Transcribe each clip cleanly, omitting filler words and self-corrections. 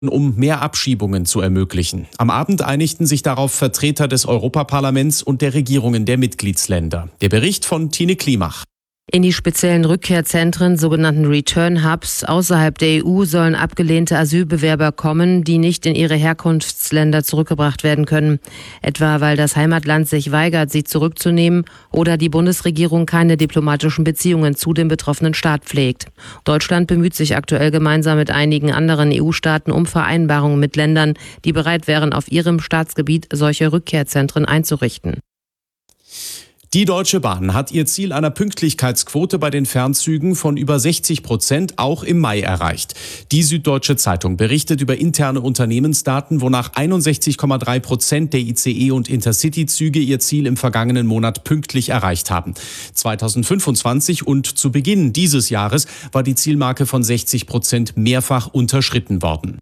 um mehr Abschiebungen zu ermöglichen. Am Abend einigten sich darauf Vertreter des Europaparlaments und der Regierungen der Mitgliedsländer. Der Bericht von Tine Klimach. In die speziellen Rückkehrzentren, sogenannten Return Hubs, außerhalb der EU sollen abgelehnte Asylbewerber kommen, die nicht in ihre Herkunftsländer zurückgebracht werden können. Etwa weil das Heimatland sich weigert, sie zurückzunehmen oder die Bundesregierung keine diplomatischen Beziehungen zu dem betroffenen Staat pflegt. Deutschland bemüht sich aktuell gemeinsam mit einigen anderen EU-Staaten um Vereinbarungen mit Ländern, die bereit wären, auf ihrem Staatsgebiet solche Rückkehrzentren einzurichten. Die Deutsche Bahn hat ihr Ziel einer Pünktlichkeitsquote bei den Fernzügen von über 60% auch im Mai erreicht. Die Süddeutsche Zeitung berichtet über interne Unternehmensdaten, wonach 61,3% der ICE- und Intercity-Züge ihr Ziel im vergangenen Monat pünktlich erreicht haben. 2025 und zu Beginn dieses Jahres war die Zielmarke von 60% mehrfach unterschritten worden.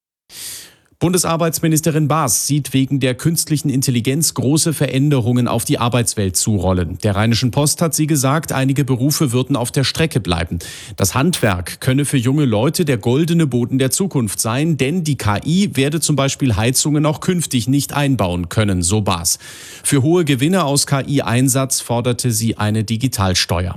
Bundesarbeitsministerin Baas sieht wegen der künstlichen Intelligenz große Veränderungen auf die Arbeitswelt zurollen. Der Rheinischen Post hat sie gesagt, einige Berufe würden auf der Strecke bleiben. Das Handwerk könne für junge Leute der goldene Boden der Zukunft sein, denn die KI werde zum Beispiel Heizungen auch künftig nicht einbauen können, so Baas. Für hohe Gewinne aus KI-Einsatz forderte sie eine Digitalsteuer.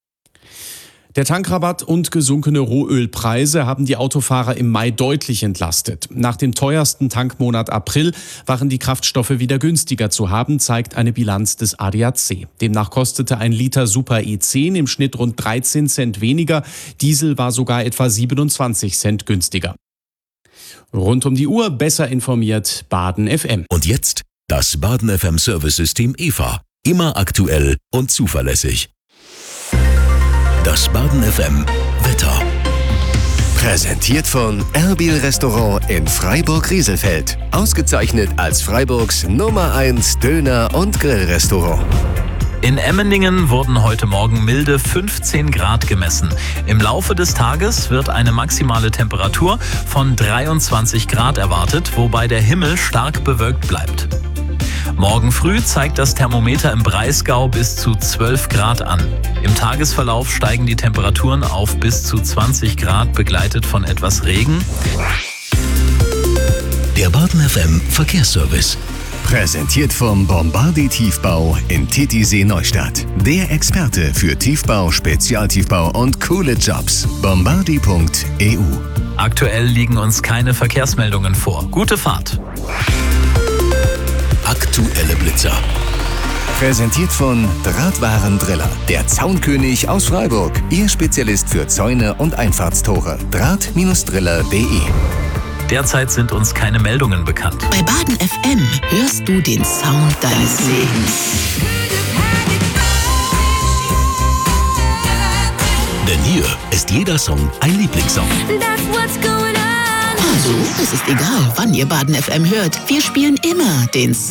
Der Tankrabatt und gesunkene Rohölpreise haben die Autofahrer im Mai deutlich entlastet. Nach dem teuersten Tankmonat April waren die Kraftstoffe wieder günstiger zu haben, zeigt eine Bilanz des ADAC. Demnach kostete ein Liter Super E10 im Schnitt rund 13 Cent weniger. Diesel war sogar etwa 27 Cent günstiger. Rund um die Uhr besser informiert Baden FM. Und jetzt das Baden FM Service-System EVA. Immer aktuell und zuverlässig. Das Baden FM Wetter. Präsentiert von Erbil Restaurant in Freiburg-Rieselfeld. Ausgezeichnet als Freiburgs Nummer 1 Döner- und Grillrestaurant. In Emmendingen wurden heute Morgen milde 15 Grad gemessen. Im Laufe des Tages wird eine maximale Temperatur von 23 Grad erwartet, wobei der Himmel stark bewölkt bleibt. Morgen früh zeigt das Thermometer im Breisgau bis zu 12 Grad an. Im Tagesverlauf steigen die Temperaturen auf bis zu 20 Grad, begleitet von etwas Regen. Der Baden FM Verkehrsservice. Präsentiert vom Bombardi Tiefbau in Titisee Neustadt. Der Experte für Tiefbau, Spezialtiefbau und coole Jobs. Bombardi.eu. Aktuell liegen uns keine Verkehrsmeldungen vor. Gute Fahrt. Aktuelle Blitzer. Präsentiert von Drahtwarendriller, der Zaunkönig aus Freiburg. Ihr Spezialist für Zäune und Einfahrtstore. Draht-driller.de. Derzeit sind uns keine Meldungen bekannt. Bei Baden FM hörst du den Sound deines Lebens. Denn hier ist jeder Song ein Lieblingssong. Also, es ist egal, wann ihr Baden FM hört. Wir spielen immer den Sound